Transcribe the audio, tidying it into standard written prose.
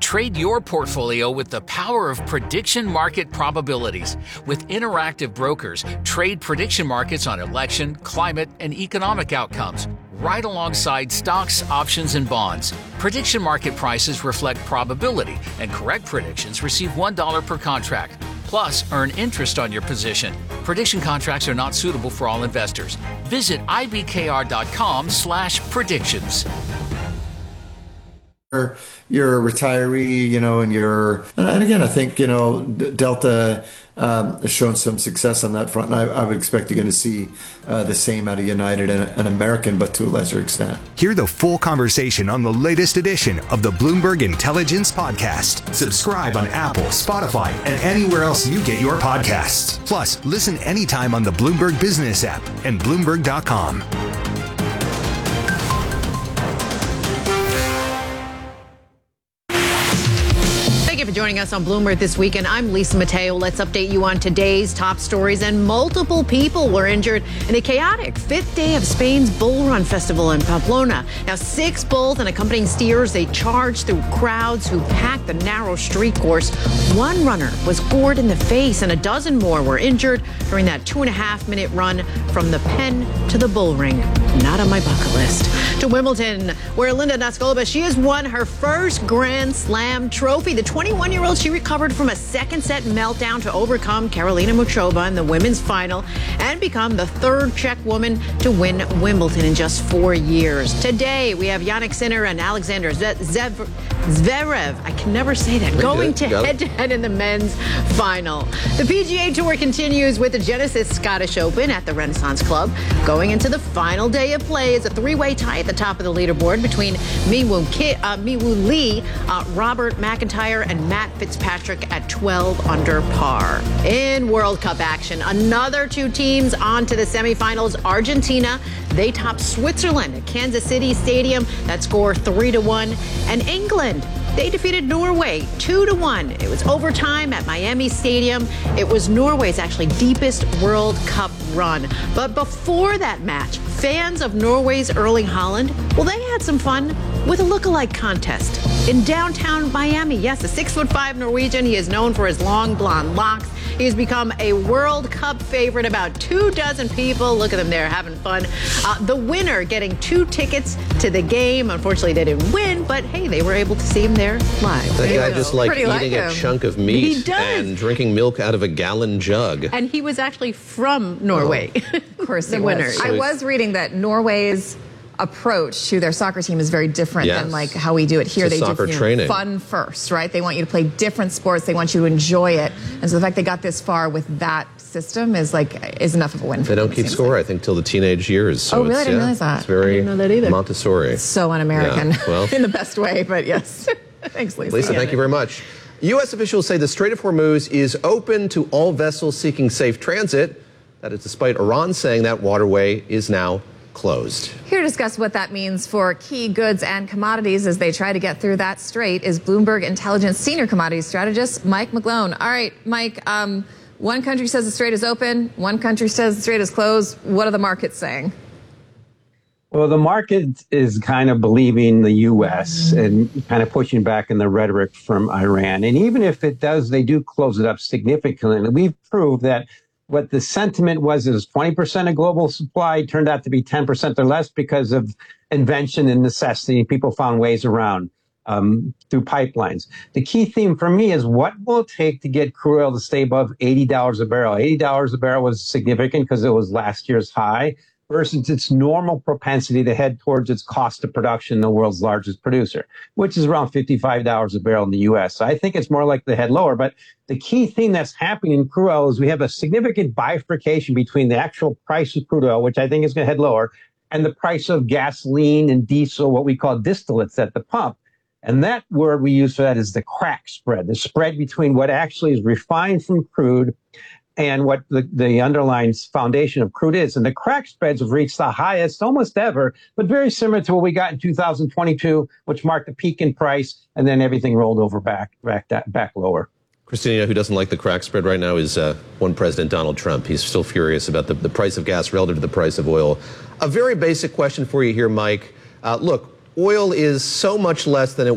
Trade your portfolio with the power of prediction market probabilities. With Interactive Brokers, trade prediction markets on election, climate, and economic outcomes, right alongside stocks, options, and bonds. Prediction market prices reflect probability, and correct predictions receive $1 per contract. Plus, earn interest on your position. Prediction contracts are not suitable for all investors. Visit ibkr.com/predictions. You're a retiree, and again, I think, Delta has shown some success on that front. And I would expect you're going to see the same out of United and American, but to a lesser extent. Hear the full conversation on the latest edition of the Bloomberg Intelligence Podcast. Subscribe on Apple, Spotify, and anywhere else you get your podcasts. Plus, listen anytime on the Bloomberg Business app and Bloomberg.com. Thank you for joining us on Bloomberg This Weekend. I'm Lisa Mateo. Let's update you on today's top stories. And multiple people were injured in a chaotic fifth day of Spain's Bull Run Festival in Pamplona. Now, 6 bulls and accompanying steers, they charged through crowds who packed the narrow street course. One runner was gored in the face and a dozen more were injured during that 2.5-minute run from the pen to the bull ring. Not on my bucket list. To Wimbledon, where Linda Noskova, she has won her first Grand Slam trophy. The 21-year-old, she recovered from a second-set meltdown to overcome Karolina Muchova in the women's final and become the third Czech woman to win Wimbledon in just 4 years. Today, we have Jannik Sinner and Alexander Zverev, I can never say that, going to head-to-head in the men's final. The PGA Tour continues with the Genesis Scottish Open at the Renaissance Club. Going into the final day of play is a 3-way tie at the top of the leaderboard between Miwoo Lee, Robert McIntyre, and Matt Fitzpatrick at 12 under par. In World Cup action, another 2 teams on to the semifinals. Argentina, they topped Switzerland at Kansas City Stadium. That score 3-1. And England, they defeated Norway 2-1. It was overtime at Miami Stadium. It was Norway's actually deepest World Cup run. But before that match, fans of Norway's Erling Haaland, well, they had some fun with a lookalike contest in downtown Miami. Yes, a 6'5" Norwegian. He is known for his long blonde locks. He has become a World Cup favorite. About 24 people. Look at them there having fun. The winner getting 2 tickets to the game. Unfortunately, they didn't win, but hey, they were able to see him there live. That guy just like eating a chunk of meat and drinking milk out of a gallon jug. And he was actually from Norway. Of course, the winner. I was reading that Norway's approach to their soccer team is very different than like how we do it here. They do fun first, right? They want you to play different sports. They want you to enjoy it. And so the fact they got this far with that system is enough of a win for them. They don't keep score, like. I think, till the teenage years. So really? I didn't realize that. It's very I didn't know that either. Montessori. So un-American. Yeah, well, in the best way, but yes. Thanks, Lisa. Lisa, thank you very much. U.S. officials say the Strait of Hormuz is open to all vessels seeking safe transit. That is despite Iran saying that waterway is now closed. Here to discuss what that means for key goods and commodities as they try to get through that strait is Bloomberg Intelligence Senior Commodities Strategist Mike McGlone. All right, Mike, one country says the strait is open, one country says the strait is closed. What are the markets saying? Well, the market is kind of believing the U.S. and kind of pushing back in the rhetoric from Iran. And even if it does, they do close it up significantly. And we've proved that what the sentiment was is 20% of global supply turned out to be 10% or less because of invention and necessity. People found ways around through pipelines. The key theme for me is what will it take to get crude oil to stay above $80 a barrel? $80 a barrel was significant because it was last year's high versus its normal propensity to head towards its cost of production, the world's largest producer, which is around $55 a barrel in the U.S. So I think it's more likely to head lower. But the key thing that's happening in crude oil is we have a significant bifurcation between the actual price of crude oil, which I think is going to head lower, and the price of gasoline and diesel, what we call distillates at the pump. And that word we use for that is the crack spread, the spread between what actually is refined from crude and what the underlying foundation of crude is. And the crack spreads have reached the highest almost ever, but very similar to what we got in 2022, which marked the peak in price, and then everything rolled over back lower. Christina, who doesn't like the crack spread right now is one President Donald Trump. He's still furious about the price of gas relative to the price of oil. A very basic question for you here, Mike. Look, oil is so much less than it